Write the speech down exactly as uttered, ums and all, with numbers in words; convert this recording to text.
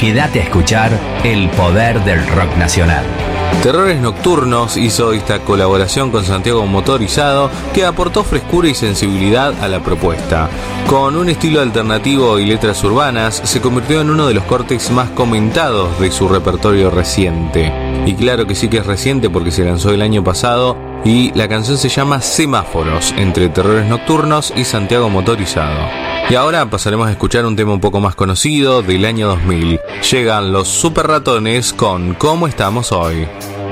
Quédate a escuchar el poder del rock nacional. Terrores Nocturnos hizo esta colaboración con Santiago Motorizado, que aportó frescura y sensibilidad a la propuesta. Con un estilo alternativo y letras urbanas, se convirtió en uno de los cortes más comentados de su repertorio reciente. Y claro que sí que es reciente porque se lanzó el año pasado, y la canción se llama Semáforos, entre Terrores Nocturnos y Santiago Motorizado. Y ahora pasaremos a escuchar un tema un poco más conocido del año dos mil. Llegan los Super Ratones con ¿Cómo estamos hoy?